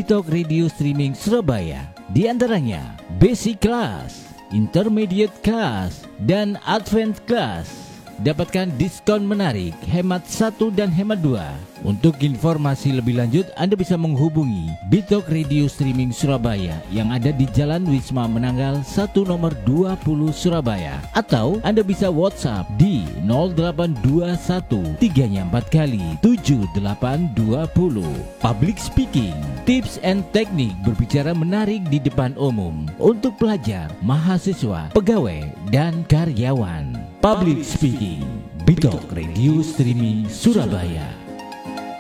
Bitok Radio Streaming Surabaya. Di antaranya Basic Class, Intermediate Class, dan Advanced Class. Dapatkan diskon menarik, hemat 1 dan hemat 2. Untuk informasi lebih lanjut, Anda bisa menghubungi Bitok Radio Streaming Surabaya yang ada di Jalan Wisma Menanggal 1 nomor 20 Surabaya. Atau Anda bisa WhatsApp di 0821 3 4 kali 7820. Public Speaking, tips and teknik berbicara menarik di depan umum untuk pelajar, mahasiswa, pegawai, dan karyawan. Public Speaking, Bitok Radio Streaming Surabaya.